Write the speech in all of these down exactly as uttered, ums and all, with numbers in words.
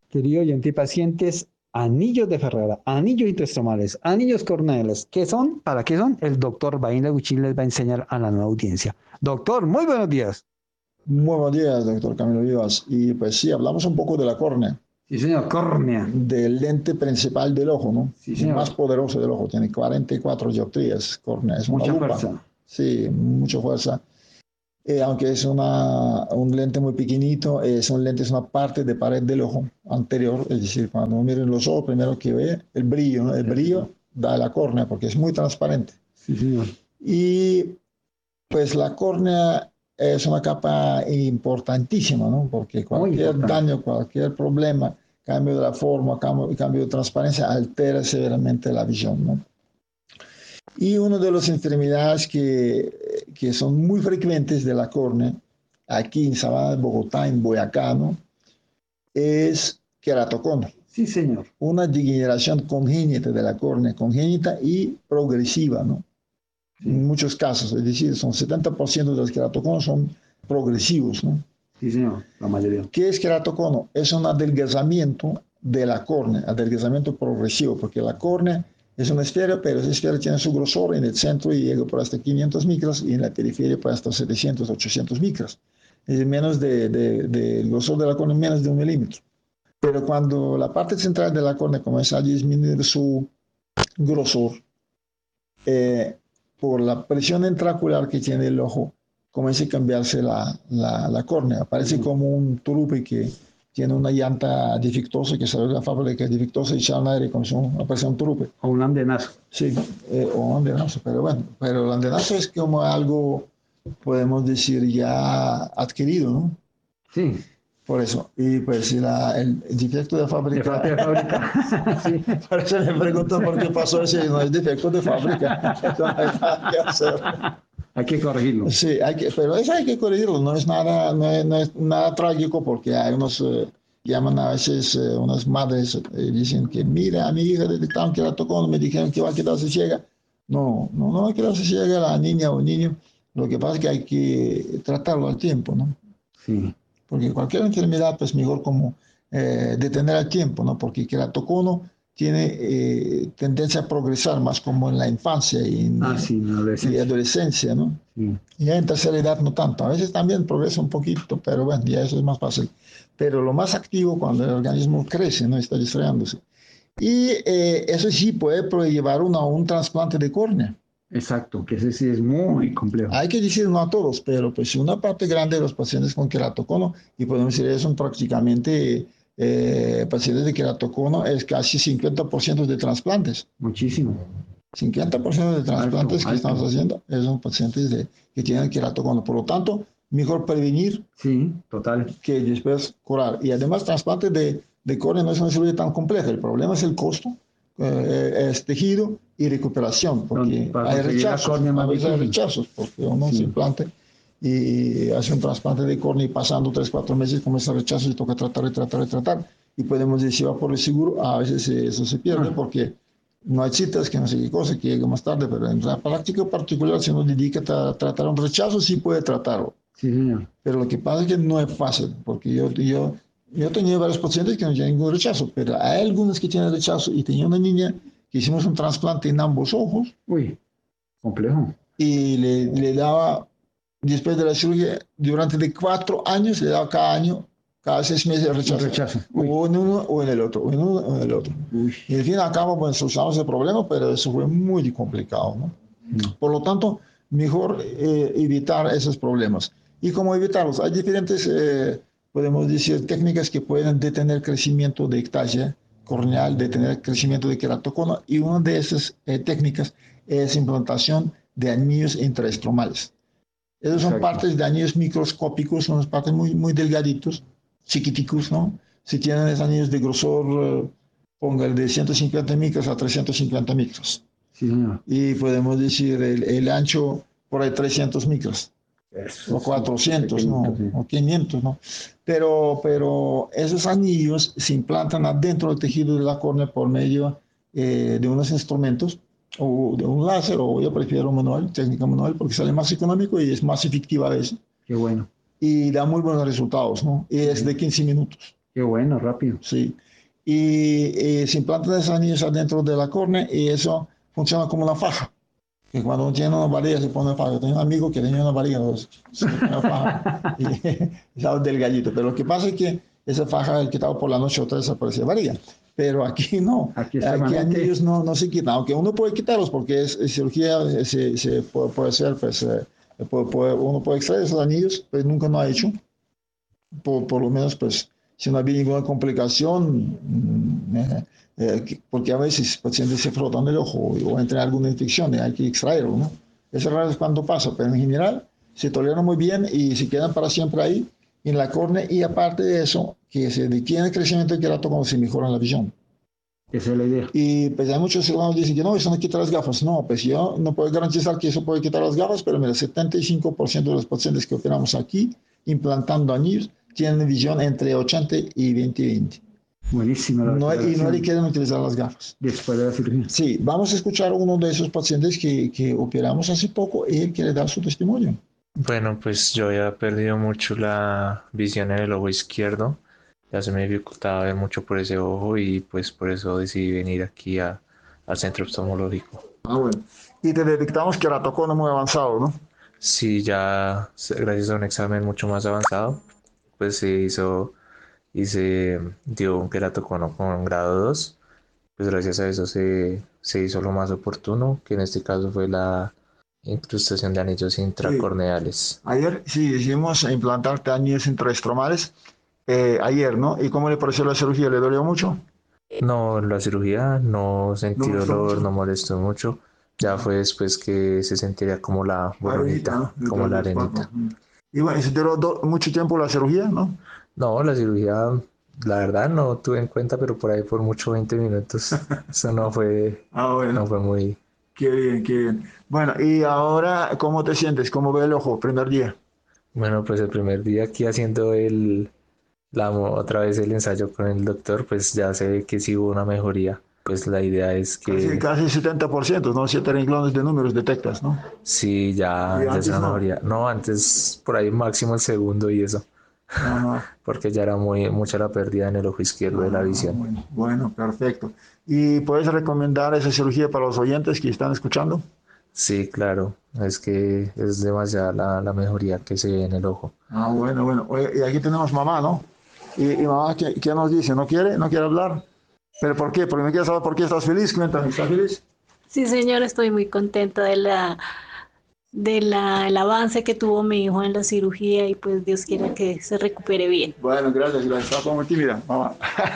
Querido oyente y pacientes, anillos de Ferrara, anillos interestomales, anillos corneales, ¿qué son? ¿Para qué son? El doctor Bain Guchín les va a enseñar a la nueva audiencia. Doctor, muy buenos días. Muy buenos días, doctor Camilo Vivas. Y pues sí, hablamos un poco de la córnea, Sí, señor, córnea. del lente principal del ojo, ¿no? Sí, El más señor, poderoso del ojo, tiene cuarenta y cuatro dioptrías, córnea, es una mucha lupa, fuerza. sí, mucha fuerza. Eh, aunque es una, un lente muy pequeñito, es un lente, es una parte de pared del ojo anterior, es decir, cuando uno mira en los ojos, primero que ve el brillo, ¿no? El brillo da la córnea porque es muy transparente. Sí, señor. Y pues la córnea es una capa importantísima, ¿no? Porque Muy cualquier importante. daño, cualquier problema, cambio de la forma, cambio, cambio de transparencia, altera severamente la visión, ¿no? Y una de las enfermedades que, que son muy frecuentes de la córnea, aquí en Sabana de Bogotá, en Boyacá, ¿no? Es queratocono, Sí, señor. una degeneración congénita de la córnea, congénita y progresiva, ¿no? Sí, En muchos casos, es decir, son setenta por ciento de los queratoconos son progresivos, ¿no? sí, señor, la mayoría. ¿Qué es queratocono? Es un adelgazamiento de la córnea, adelgazamiento progresivo, porque la córnea es una esfera, pero esa esfera tiene su grosor en el centro y llega por hasta quinientos micras y en la periferia por hasta setecientos, ochocientos micras. Es menos de, de, de, el grosor de la córnea menos de un milímetro. Pero cuando la parte central de la córnea comienza a disminuir su grosor, eh, por la presión intraocular que tiene el ojo, comienza a cambiarse la, la, la córnea. Parece Sí. como un turupe que tiene una llanta defectuosa, que sale de la fábrica defectuosa y echa un aire como si aparece un turupe. O un andenazo. Sí, eh, o un andenazo, pero bueno, pero el andenazo es como algo, podemos decir, ya adquirido, ¿no? Sí, Por eso, y pues la, el, el defecto de de fábrica. De fábrica, fábrica. Sí. por eso me preguntan por qué pasó eso, y no es defecto de fábrica, eso no hay nada que hacer. Hay que corregirlo. Sí, hay que, pero eso hay que corregirlo, no es nada, no es, no es nada trágico porque hay unos, eh, llaman a veces eh, unas madres y dicen que mira, a mi hija detectaron que la tocó, me dijeron que va a quedarse ciega. No, no, no va a quedarse ciega la niña o el niño, lo que pasa es que hay que tratarlo al tiempo, ¿no? Sí. Porque cualquier enfermedad, pues mejor como eh, detener al tiempo, ¿no? Porque el queratocono tiene eh, tendencia a progresar más como en la infancia y, en, Ah, eh, sí, en la y adolescencia. adolescencia, ¿no? Sí. Y ya en tercera edad no tanto. A veces también progresa un poquito, pero bueno, ya eso es más fácil. Pero lo más activo cuando el organismo crece, ¿no? Está desarrollándose. Y eh, eso sí puede llevar uno a un trasplante de córnea. Exacto, que ese sí es muy complejo. Hay que decir no a todos, pero pues una parte grande de los pacientes con queratocono, y podemos decir son prácticamente eh, pacientes de queratocono, es casi cincuenta por ciento de trasplantes. Muchísimo. cincuenta por ciento de Alto, trasplantes que estamos alto. haciendo son pacientes de, que tienen queratocono. Por lo tanto, mejor prevenir Sí, total. que después curar. Y además, trasplante de, de córnea no es una cirugía tan compleja. El problema es el costo, eh, es tejido y recuperación, Don- porque para hay conseguir la rechazos, córnea es a más veces hay difícil. rechazos, porque uno se Sí, implante y hace un trasplante de córnea y pasando tres, cuatro meses comienza rechazos y toca tratar y tratar y tratar. Y podemos decir, va por el seguro, a veces eso se pierde ah, porque no hay citas, que no sé qué cosa, que llega más tarde, pero en la práctica particular, si uno dedica a tratar un rechazo, sí puede tratarlo. sí, señor. Pero lo que pasa es que no es fácil, porque yo, yo, yo tenía varios pacientes que no tienen ningún rechazo, pero hay algunos que tienen rechazo y tenía una niña que hicimos un trasplante en ambos ojos Uy, complejo. y le, le daba, después de la cirugía, durante de cuatro años, le daba cada año, cada seis meses el Un rechazo, rechazo. Uy, o en uno o en el otro, o en uno o en el otro. uy. Y al fin y al cabo, pues solucionamos el problema, pero eso fue muy complicado, ¿no? Mm. Por lo tanto, mejor eh, evitar esos problemas. ¿Y cómo evitarlos? Hay diferentes, eh, podemos decir, técnicas que pueden detener crecimiento de ectasia corneal, detener crecimiento de queratocono, y una de esas eh, técnicas es implantación de anillos intraestromales. Esos son Exacto. partes de anillos microscópicos, son partes muy, muy delgaditos, chiquiticos, ¿no? Si tienen esos anillos de grosor, eh, ponga el de ciento cincuenta micras a trescientos cincuenta micras Sí, señor. y podemos decir el, el ancho por ahí trescientos micras, Eso o es un cuatrocientos, pequeñito, ¿no? sí. O quinientos, ¿no? Pero, pero esos anillos se implantan adentro del tejido de la córnea por medio eh, de unos instrumentos, o de un láser, o yo prefiero manual, técnica manual, porque sale más económico y es más efectiva a veces, Qué bueno. y da muy buenos resultados, ¿no? Y es Sí, de quince minutos. Qué bueno, rápido. Sí. Y, y se implantan esos anillos adentro de la córnea y eso funciona como una faja. Que cuando uno tiene una varilla se pone faja. Yo tengo un amigo que tenía una varilla, se le pone faja y, y sale del gallito. Pero lo que pasa es que esa faja el quitado por la noche otra vez desaparecía varilla. Pero aquí no, Aquí es aquí permanente. anillos no, no se quitan, aunque uno puede quitarlos porque es, es cirugía, se, se puede, puede ser, pues, eh, puede, puede, uno puede extraer esos anillos, pero nunca lo ha hecho. Por, por lo menos, pues, si no había ninguna complicación, eh, eh, porque a veces el paciente se frota en el ojo o entra en alguna infección y hay que extraerlo, ¿no? Eso raro es cuando pasa, pero en general se toleran muy bien y se quedan para siempre ahí en la córnea y aparte de eso, que se detiene el crecimiento del querato cuando se mejora la visión. Esa es la idea. Y pues hay muchos ciudadanos que dicen que no, eso no quita las gafas. No, pues yo no puedo garantizar que eso puede quitar las gafas, pero mira, el setenta y cinco por ciento de los pacientes que operamos aquí implantando anillos tienen visión entre ochenta y veinte y veinte. Buenísima la No, y no aclaración. requieren utilizar las gafas. Después de la cirugía. Sí, vamos a escuchar a uno de esos pacientes que, que operamos hace poco y él quiere dar su testimonio. Bueno, pues yo había perdido mucho la visión en el ojo izquierdo. Ya se me dificultaba ver mucho por ese ojo y pues por eso decidí venir aquí a, al centro oftalmológico. Ah, bueno. Y te detectamos queratocono muy avanzado, ¿no? Sí, ya gracias a un examen mucho más avanzado, pues se hizo y se dio un queratocono con grado dos. Pues gracias a eso se, se hizo lo más oportuno, que en este caso fue la incrustación de anillos intracorneales. Sí. Ayer sí hicimos implantarte anillos intraestromales. Eh, ayer, ¿no? ¿Y cómo le pareció la cirugía? ¿Le dolió mucho? No, la cirugía no sentí No dolor, mucho. no molestó mucho. Ya fue después que se sentiría como la borronita, Arenita, ¿no? como la arenita. Y bueno, ¿se duró do- mucho tiempo la cirugía, no? No, la cirugía, la verdad no tuve en cuenta, pero por ahí por mucho veinte minutos. Eso no fue, Ah, bueno. no fue muy... Qué bien, qué bien. Bueno, y ahora, ¿cómo te sientes? ¿Cómo ve el ojo? Primer día. Bueno, pues el primer día aquí haciendo el, la, otra vez el ensayo con el doctor, pues ya se ve que sí hubo una mejoría. Pues la idea es que... Casi, casi setenta por ciento, ¿no? Siete renglones de números detectas, ¿no? Sí, ya, Y ya es antes una no. mejoría. No, antes por ahí máximo el segundo y eso. Ajá. Porque ya era muy, mucha la pérdida en el ojo izquierdo de la Ah, visión. bueno, bueno, perfecto. ¿Y puedes recomendar esa cirugía para los oyentes que están escuchando? Sí, claro, es que es demasiada la, la mejoría que se ve en el ojo. Ah, bueno, bueno. Oye, y aquí tenemos mamá, ¿no? Y, y mamá, ¿qué, qué nos dice? ¿No quiere? ¿No quiere hablar? ¿Pero por qué? Porque me quiere saber por qué estás feliz. Cuéntame, ¿estás feliz? Sí, señor, estoy muy contenta de la, de la, el avance que tuvo mi hijo en la cirugía y pues Dios quiera que se recupere bien. Bueno, gracias, gracias. Estaba como tímida, mamá.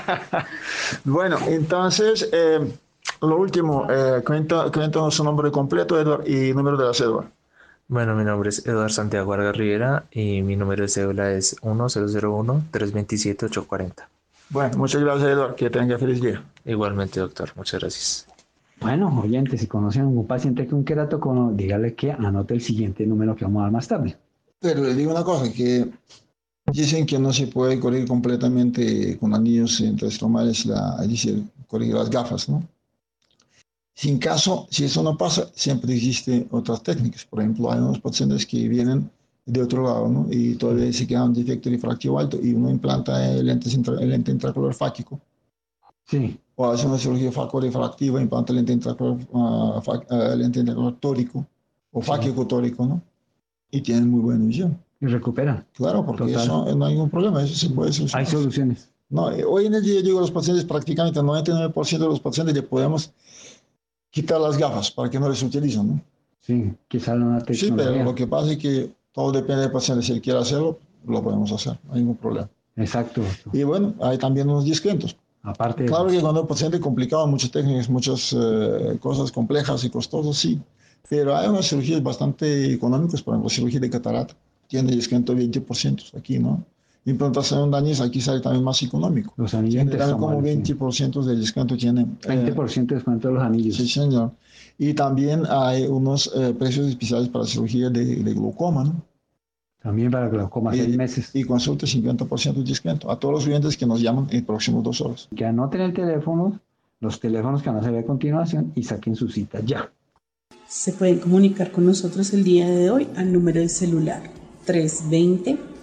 Bueno, entonces, eh, lo último, eh, cuenta, cuéntanos su nombre completo, Edward, y número de la cédula. Bueno, mi nombre es Eduardo Santiago Vargas Rivera y mi número de cédula es uno cero cero uno, tres dos siete, ocho cuatro cero. Bueno, muchas gracias, Edward. Que tenga feliz día. Igualmente, doctor, muchas gracias. Bueno, oyentes, si conocen a algún paciente con queratocono, dígale que anote el siguiente número que vamos a dar más tarde. Pero le digo una cosa, que dicen que no se puede corregir completamente con anillos intraestromales, la, es decir, corregir las gafas, ¿no? Sin caso, si eso no pasa, siempre existen otras técnicas. Por ejemplo, hay unos pacientes que vienen de otro lado, ¿no? Y todavía se queda un defecto refractivo alto y uno implanta el lente, intra, el lente intraocular fáquico. Sí. O hace una cirugía faco-refractiva, implanta el lente intraocular, uh, uh, lente intraocular tórico o fáquico tórico, ¿no? Y tienen muy buena visión. Y recuperan. Claro, porque Total. eso no hay ningún problema, eso se puede solucionar. Hay soluciones. No, hoy en el día, digo, los pacientes, prácticamente el noventa y nueve por ciento de los pacientes le podemos quitar las gafas para que no les utilicen, ¿no? Sí, quizá una tecnología. Sí, pero lo que pasa es que todo depende del paciente. Si él quiere hacerlo, lo podemos hacer, no hay ningún problema. Exacto. Y bueno, hay también unos descuentos. Aparte de Claro eso. que cuando el paciente es complicado, muchas técnicas, muchas eh, cosas complejas y costosas, sí. Pero hay unas cirugías bastante económicas, por ejemplo, cirugía de catarata, tiene descuento de veinte por ciento aquí, ¿no? Implantación de anillos aquí sale también más económico. Los anillos Tiene como intraestomales, veinte por ciento de descuento tiene. veinte por ciento de descuento de los anillos. Sí, señor. Y también hay unos eh, precios especiales para cirugía de, de glaucoma, ¿no? También para glaucoma, Y, seis meses. y consulta cincuenta por ciento de descuento a todos los clientes que nos llaman en próximas dos horas. Que anoten el teléfono, los teléfonos que van a salir a continuación y saquen su cita ya. Se pueden comunicar con nosotros el día de hoy al número de celular tres dos cero,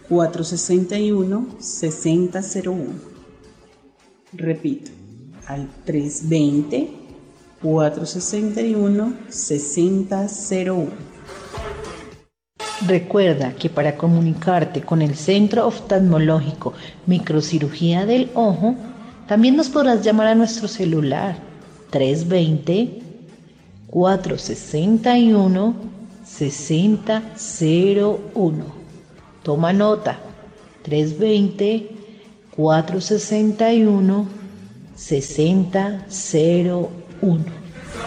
cuatro seis uno, seis cero cero uno. Repito, al tres dos cero, cuatro seis uno, seis cero cero uno. Recuerda que para comunicarte con el Centro Oftalmológico Microcirugía del Ojo, también nos podrás llamar a nuestro celular tres dos cero, cuatro seis uno, seis cero cero uno. Toma nota, tres dos cero, cuatro seis uno, seis cero cero uno.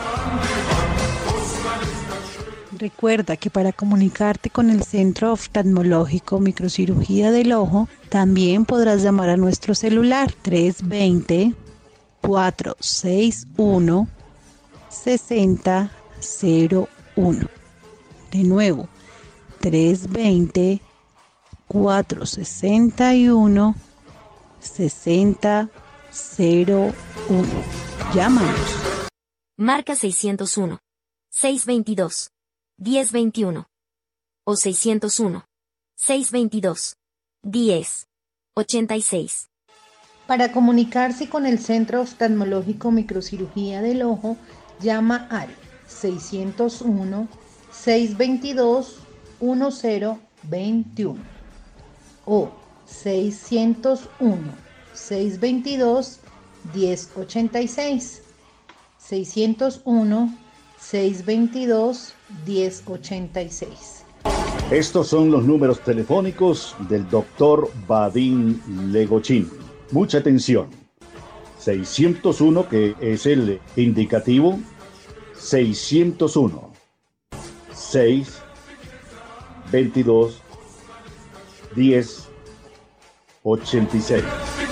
Recuerda que para comunicarte con el Centro Oftalmológico Microcirugía del Ojo, también podrás llamar a nuestro celular tres dos cero, cuatro seis uno, seis cero cero uno. De nuevo, tres dos cero, cuatro seis uno, seis cero cero uno. Llámanos. Marca seiscientos uno, seiscientos veintidós, diez veintiuno o seiscientos uno, seiscientos veintidós, diez ochenta y seis. Para comunicarse con el Centro Oftalmológico Microcirugía del Ojo, llama al seiscientos uno, seiscientos veintidós, diez veintiuno o seiscientos uno, seiscientos veintidós, diez ochenta y seis. seiscientos uno, seiscientos veintidós, diez ochenta y seis. Estos son los números telefónicos del doctor Vadim Legochín. Mucha atención. seiscientos uno, que es el indicativo, seiscientos uno, seis, veintidós, diez, ochenta y seis.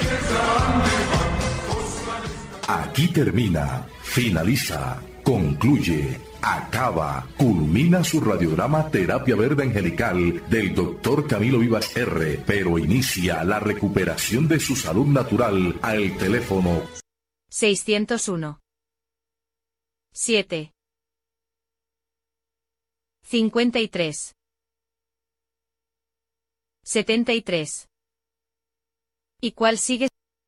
Aquí termina, finaliza, concluye, acaba, culmina su radiodrama Terapia Verde Angelical del doctor Camilo Vivas R, pero inicia la recuperación de su salud natural al teléfono seiscientos uno, siete, cincuenta y tres, setenta y tres. ¿Y cuál sigue?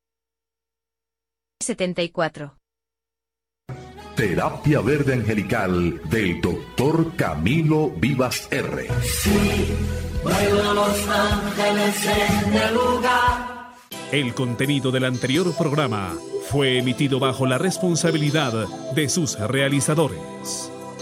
setenta y cuatro. Terapia Verde Angelical del doctor Camilo Vivas R. Sí, vuelan los ángeles en el lugar. El contenido del anterior programa fue emitido bajo la responsabilidad de sus realizadores.